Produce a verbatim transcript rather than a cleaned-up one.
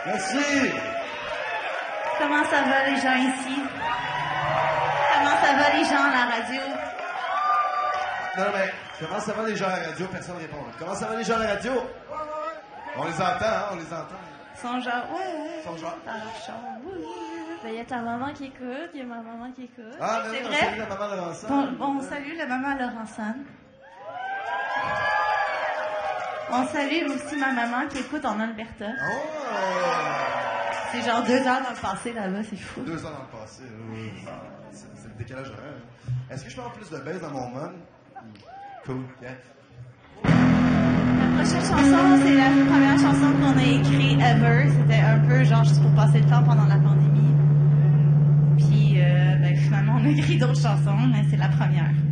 Merci. Comment ça va les gens ici? Comment ça va les gens à la radio? Non, mais comment ça va les gens à la radio? Personne ne répond. Comment ça va les gens à la radio? On les entend, hein? On les entend. Ils sont genre, ouais, ouais. Ils sont genre. Dans leur chambre, oui, oui. Ben, il y a ta maman qui écoute, il y a ma maman qui écoute. Ah, non, C'est non, vrai? salut la maman Laurençon. Bon, bon, on salue la maman Laurençon. On salue aussi ma maman qui écoute en Alberta. Oh! C'est genre deux heures dans le passé là-bas, c'est fou. Deux ans dans le passé. oui. C'est c'est le décalage horaire. hein. Est-ce que je peux avoir plus de baisse dans mon mon? Cool. Yeah. La prochaine chanson, c'est la première chanson qu'on a écrite ever. C'était un peu genre juste pour passer le temps pendant la pandémie. Puis euh, ben, finalement, on a écrit d'autres chansons, mais c'est la première.